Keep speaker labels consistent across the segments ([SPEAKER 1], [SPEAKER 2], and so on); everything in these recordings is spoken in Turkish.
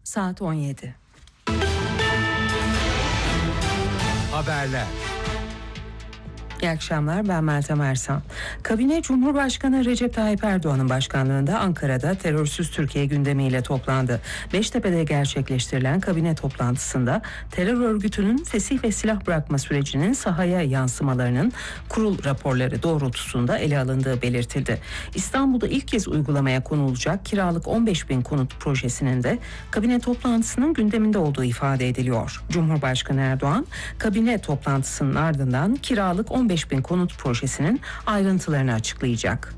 [SPEAKER 1] Saat 17.
[SPEAKER 2] Haberler.
[SPEAKER 1] İyi akşamlar, ben Meltem Ersan. Kabine Cumhurbaşkanı Recep Tayyip Erdoğan'ın başkanlığında Ankara'da terörsüz Türkiye gündemiyle toplandı. Beştepe'de gerçekleştirilen kabine toplantısında terör örgütünün fesih ve silah bırakma sürecinin sahaya yansımalarının kurul raporları doğrultusunda ele alındığı belirtildi. İstanbul'da ilk kez uygulamaya konulacak kiralık 15.000 konut projesinin de kabine toplantısının gündeminde olduğu ifade ediliyor. Cumhurbaşkanı Erdoğan, kabine toplantısının ardından kiralık 15.000 konut projesinin ayrıntılarını açıklayacak.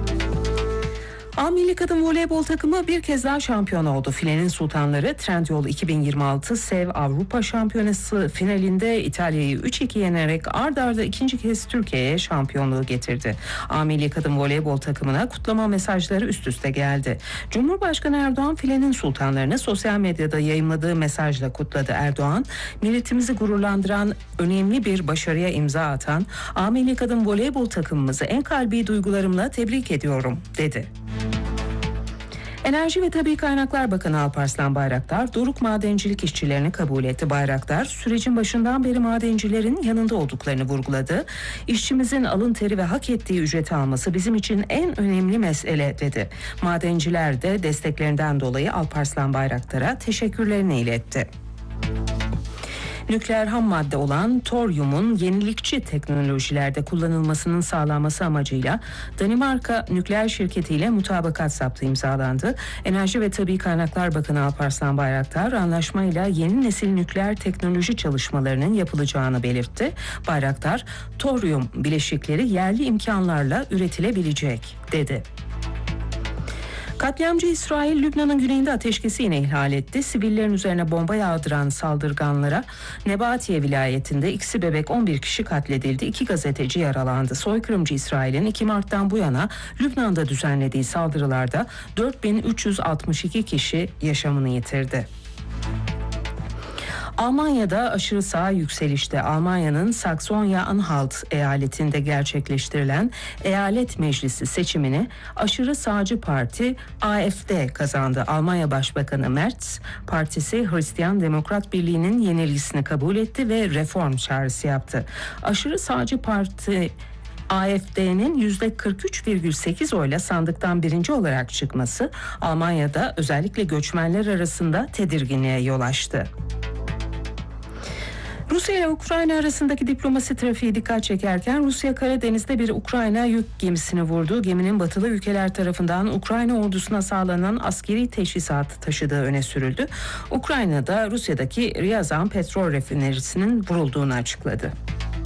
[SPEAKER 1] A Milli Kadın Voleybol takımı bir kez daha şampiyon oldu. Filenin Sultanları Trendyol 2026 SEV Avrupa Şampiyonası finalinde İtalya'yı 3-2 yenerek ard arda ikinci kez Türkiye'ye şampiyonluğu getirdi. A Milli Kadın Voleybol takımına kutlama mesajları üst üste geldi. Cumhurbaşkanı Erdoğan Filenin Sultanlarını sosyal medyada yayımladığı mesajla kutladı. Erdoğan, milletimizi gururlandıran önemli bir başarıya imza atan A Milli Kadın Voleybol takımımızı en kalbi duygularımla tebrik ediyorum dedi. Enerji ve Tabii Kaynaklar Bakanı Alparslan Bayraktar, Doruk madencilik işçilerini kabul etti. Bayraktar, sürecin başından beri madencilerin yanında olduklarını vurguladı. İşçimizin alın teri ve hak ettiği ücreti alması bizim için en önemli mesele dedi. Madenciler de desteklerinden dolayı Alparslan Bayraktar'a teşekkürlerini iletti. Nükleer ham madde olan toryumun yenilikçi teknolojilerde kullanılmasının sağlanması amacıyla Danimarka nükleer şirketiyle mutabakat saptı imzalandı. Enerji ve Tabii Kaynaklar Bakanı Alparslan Bayraktar anlaşmayla yeni nesil nükleer teknoloji çalışmalarının yapılacağını belirtti. Bayraktar, toryum bileşikleri yerli imkanlarla üretilebilecek dedi. Katliamcı İsrail, Lübnan'ın güneyinde ateşkesi yine ihlal etti. Sivillerin üzerine bomba yağdıran saldırganlara Nebatiye vilayetinde ikisi bebek 11 kişi katledildi. 2 gazeteci yaralandı. Soykırımcı İsrail'in 2 Mart'tan bu yana Lübnan'da düzenlediği saldırılarda 4.362 kişi yaşamını yitirdi. Almanya'da aşırı sağ yükselişte. Almanya'nın Saksonya-Anhalt eyaletinde gerçekleştirilen eyalet meclisi seçimini aşırı sağcı parti AfD kazandı. Almanya Başbakanı Merz, partisi Hristiyan Demokrat Birliği'nin yenilgisini kabul etti ve reform çağrısı yaptı. Aşırı sağcı parti AfD'nin %43,8 oyla sandıktan birinci olarak çıkması Almanya'da özellikle göçmenler arasında tedirginliğe yol açtı. Rusya ile Ukrayna arasındaki diplomasi trafiği dikkat çekerken Rusya Karadeniz'de bir Ukrayna yük gemisini vurdu. Geminin batılı ülkeler tarafından Ukrayna ordusuna sağlanan askeri teçhizat taşıdığı öne sürüldü. Ukrayna'da Rusya'daki Ryazan petrol rafinerisinin vurulduğunu açıkladı.